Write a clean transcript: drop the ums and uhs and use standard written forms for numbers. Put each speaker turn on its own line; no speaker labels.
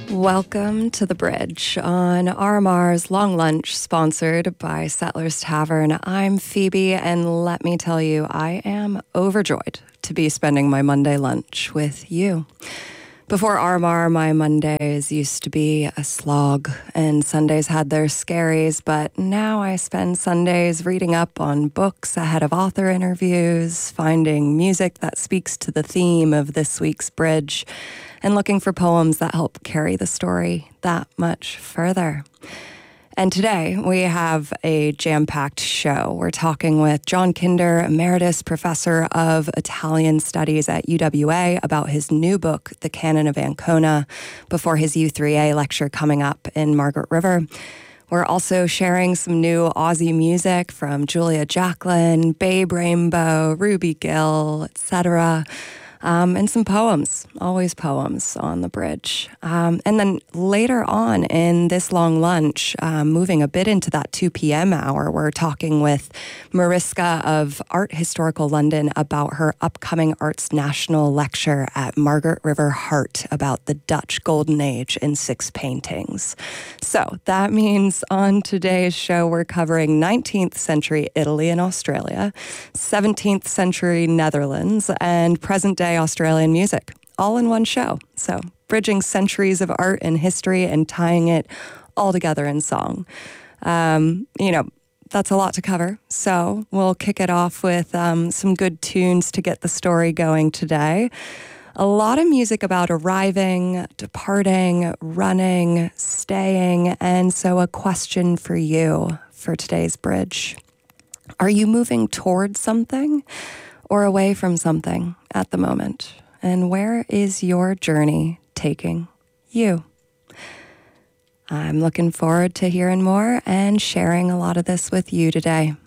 Welcome to The Bridge on RMR's Long Lunch, sponsored by Settlers Tavern. I'm Phoebe, and let me tell you, I am overjoyed to be spending my Monday lunch with you. Before RMR, my Mondays used to be a slog, and Sundays had their scaries, but now I spend Sundays reading up on books ahead of author interviews, finding music that speaks to the theme of this week's Bridge, and looking for poems that help carry the story that much further. And today we have a jam-packed show. We're talking with John Kinder, Emeritus Professor of Italian Studies at UWA, about his new book, The Canon of Ancona, before his U3A lecture coming up in Margaret River. We're also sharing some new Aussie music from Julia Jacklin, Babe Rainbow, Ruby Gill, etc., and some poems, always poems on the bridge. And then later on in this long lunch, moving a bit into that 2 p.m. hour, we're talking with Mariska of Art Historical London about her upcoming Arts National lecture at Margaret River Hart about the Dutch Golden Age in 6 paintings. So that means on today's show, we're covering 19th century Italy and Australia, 17th century Netherlands, and present-day Australian music, all in one show. So bridging centuries of art and history and tying it all together in song. That's a lot to cover. So we'll kick it off with some good tunes to get the story going today. A lot of music about arriving, departing, running, staying, and so a question for you for today's bridge. Are you moving towards something or away from something at the moment? And where is your journey taking you? I'm looking forward to hearing more and sharing a lot of this with you today.